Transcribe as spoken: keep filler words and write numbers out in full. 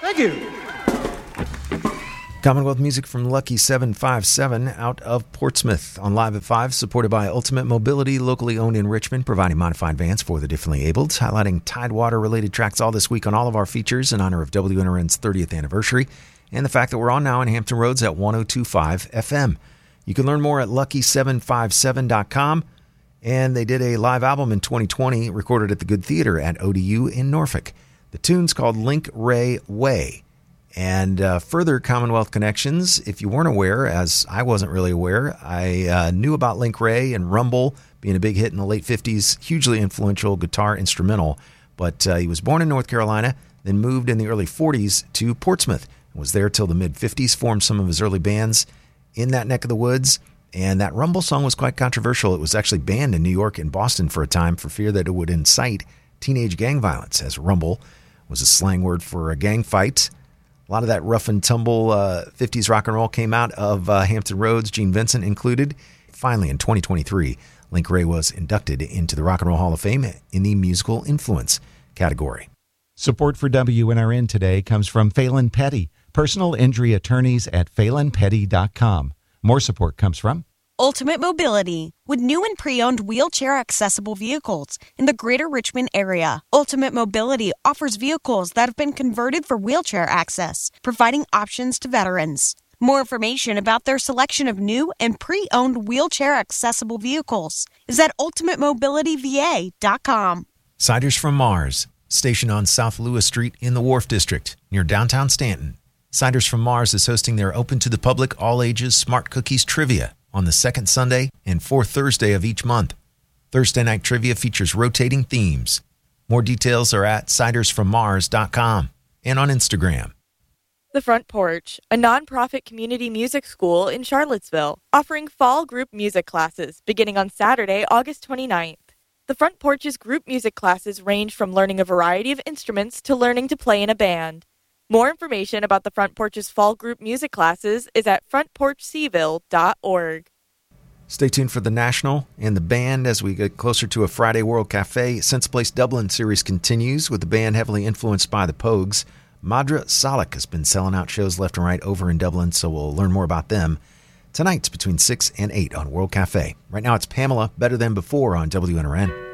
Thank you. Commonwealth music from Lucky seven five seven out of Portsmouth on Live at five, supported by Ultimate Mobility, locally owned in Richmond, providing modified vans for the differently abled, highlighting Tidewater-related tracks all this week on all of our features in honor of W N R N's thirtieth anniversary and the fact that we're on now in Hampton Roads at one oh two point five F M. You can learn more at lucky seven five seven dot com, and they did a live album in twenty twenty recorded at the Good Theater at O D U in Norfolk. The tune's called Link Ray Way. And uh, further Commonwealth connections, if you weren't aware, as I wasn't really aware, I uh, knew about Link Ray and Rumble being a big hit in the late fifties, hugely influential guitar instrumental. But uh, he was born in North Carolina, then moved in the early forties to Portsmouth, and was there till the mid-fifties, formed some of his early bands in that neck of the woods. And that Rumble song was quite controversial. It was actually banned in New York and Boston for a time for fear that it would incite teenage gang violence, as Rumble was a slang word for a gang fight. A lot of that rough and tumble uh, fifties rock and roll came out of uh, Hampton Roads, Gene Vincent included. Finally, in twenty twenty-three, Link Ray was inducted into the Rock and Roll Hall of Fame in the musical influence category. Support for W N R N today comes from Phelan Petty, personal injury attorneys at phelan petty dot com. More support comes from Ultimate Mobility. With new and pre-owned wheelchair-accessible vehicles in the greater Richmond area, Ultimate Mobility offers vehicles that have been converted for wheelchair access, providing options to veterans. More information about their selection of new and pre-owned wheelchair-accessible vehicles is at ultimate mobility v a dot com. Ciders from Mars, stationed on South Lewis Street in the Wharf District, near downtown Stanton. Ciders from Mars is hosting their open-to-the-public, all-ages Smart Cookies Trivia on the second Sunday and fourth Thursday of each month. Thursday night trivia features rotating themes. More details are at ciders from mars dot com and on Instagram. The Front Porch, a nonprofit community music school in Charlottesville, offering fall group music classes beginning on Saturday, August twenty-ninth. The Front Porch's group music classes range from learning a variety of instruments to learning to play in a band. More information about the Front Porch's fall group music classes is at front porch seville dot org. Stay tuned for the National and the band as we get closer to a Friday World Cafe. Sense Place Dublin series continues with the band heavily influenced by the Pogues. Madra Salic has been selling out shows left and right over in Dublin, so we'll learn more about them tonight between six and eight on World Cafe. Right now it's Pamela, Better Than Before on W N R N.